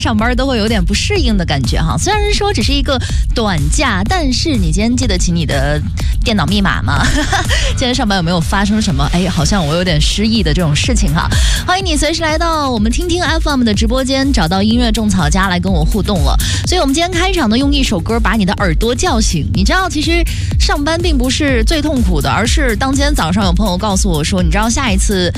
上班都会有点不适应的感觉哈。虽然说只是一个短假，但是你今天记得起你的电脑密码吗？今天上班有没有发生什么？哎，好像我有点失忆的这种事情哈。欢迎你随时来到我们听听 FM 的直播间，找到音乐种草家来跟我互动了。所以我们今天开场呢，用一首歌把你的耳朵叫醒。你知道，其实上班并不是最痛苦的，而是当今天早上有朋友告诉我说，你知道下一次